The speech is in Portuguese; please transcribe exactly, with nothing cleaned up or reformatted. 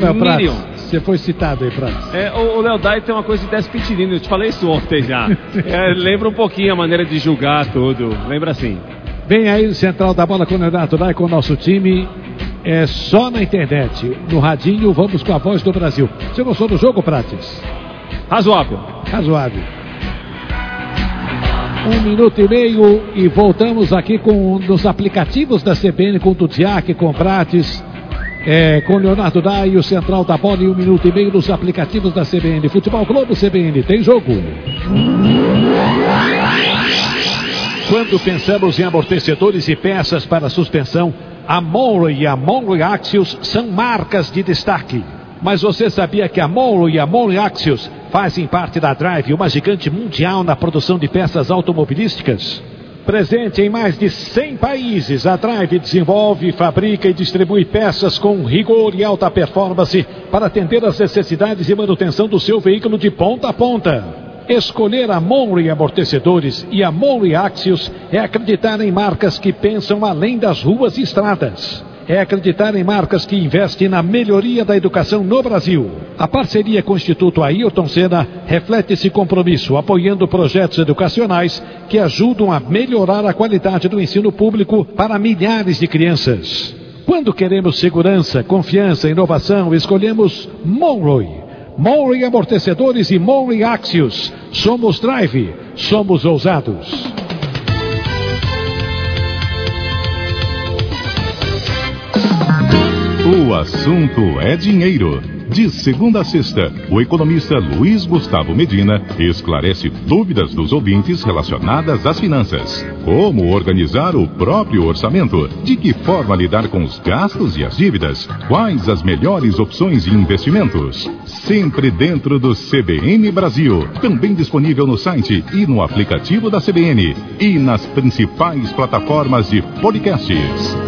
Miriam. Você foi citado aí, Prates. É, o Léo Dai tem uma coisa de Despitirino, eu te falei isso ontem já. É, lembra um pouquinho a maneira de julgar tudo, lembra assim. Vem aí o Central da Bola com o Leonardo Dai, com o nosso time. É só na internet, no radinho, vamos com a voz do Brasil. Você gostou do jogo, Prates? Razoável. Razoável. Um minuto e meio e voltamos aqui com nos aplicativos da C B N, com o Dudiak, com o Prates, é, com o Leonardo Dai e o Central da Bola, e um minuto e meio nos aplicativos da C B N. Futebol Globo C B N, tem jogo. Quando pensamos em amortecedores e peças para suspensão, a Monroe e a Monroe Axios são marcas de destaque. Mas você sabia que a Monroe e a Monroe Axios fazem parte da Drive, uma gigante mundial na produção de peças automobilísticas? Presente em mais de cem países, a Drive desenvolve, fabrica e distribui peças com rigor e alta performance para atender às necessidades de manutenção do seu veículo de ponta a ponta. Escolher a Monroe Amortecedores e a Monroe Axios é acreditar em marcas que pensam além das ruas e estradas. É acreditar em marcas que investem na melhoria da educação no Brasil. A parceria com o Instituto Ayrton Senna reflete esse compromisso, apoiando projetos educacionais que ajudam a melhorar a qualidade do ensino público para milhares de crianças. Quando queremos segurança, confiança e inovação, escolhemos Monroe. Monroe Amortecedores e Monroe Axios. Somos Drive, somos ousados. O assunto é dinheiro. De segunda a sexta, o economista Luiz Gustavo Medina esclarece dúvidas dos ouvintes relacionadas às finanças. Como organizar o próprio orçamento? De que forma lidar com os gastos e as dívidas? Quais as melhores opções de investimentos? Sempre dentro do C B N Brasil. Também disponível no site e no aplicativo da C B N. E nas principais plataformas de podcasts.